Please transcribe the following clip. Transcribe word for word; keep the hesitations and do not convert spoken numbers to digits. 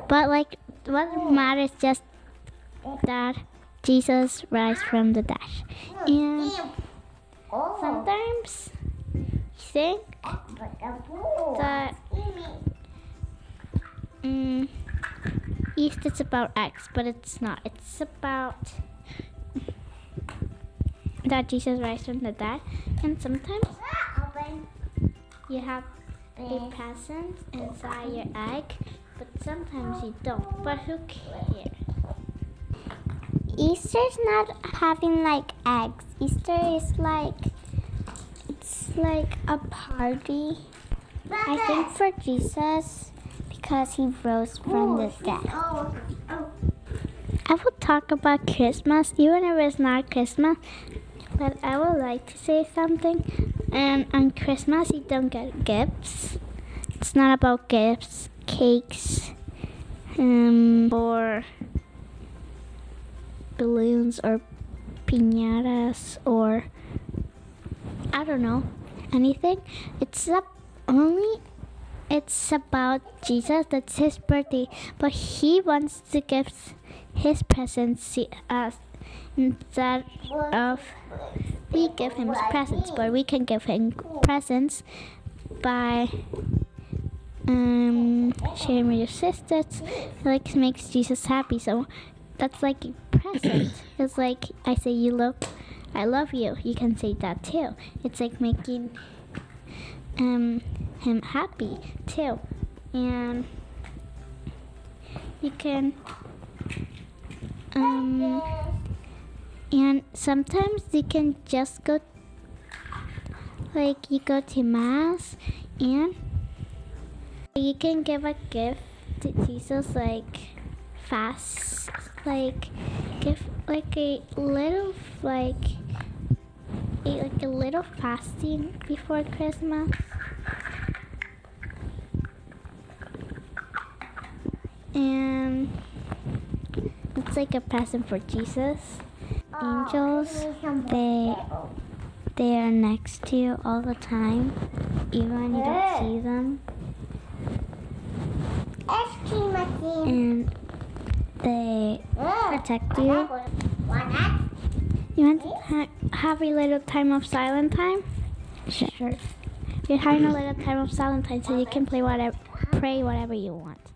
But like, what matters just that Jesus rise from the dead. And sometimes you think that um, Easter's about eggs, but it's not. It's about that Jesus rise from the dead. And sometimes you have a present inside your egg, but sometimes you don't. But who cares? Easter's not having like eggs. Easter is like, it's like a party, I think, for Jesus because he rose from the dead. I will talk about Christmas, even if it's not Christmas, but I would like to say something. And on Christmas, you don't get gifts. It's not about gifts, cakes, um, or balloons, or piñatas, or I don't know, anything. It's up only. It's about Jesus. That's his birthday, but he wants to give his presents to us instead of we give him presents. But we can give him presents by um, sharing with your sisters. It like makes Jesus happy. So that's like a present. It's like I say you love, I love you. You can say that too. It's like making um him happy too, and you can um and sometimes you can just go, like you go to mass and you can give a gift to Jesus, like fast, like give like a little like a, like a little fasting before Christmas. And it's like a present for Jesus. Angels, they they are next to you all the time, even when you don't see them. And they protect you. You want to ha- have a little time of silent time? Sure. You're having a little time of silent time, so you can play whatever, pray whatever you want.